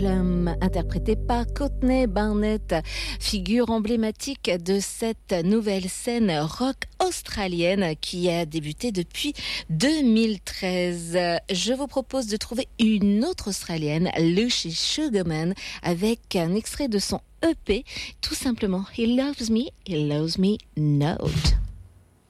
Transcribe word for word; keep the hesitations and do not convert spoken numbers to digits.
Harlem, interprété par Courtney Barnett, figure emblématique de cette nouvelle scène rock australienne qui a débuté depuis deux mille treize. Je vous propose de trouver une autre australienne, Lucy Sugarman, avec un extrait de son E P, tout simplement He Loves Me, He Loves Me Not.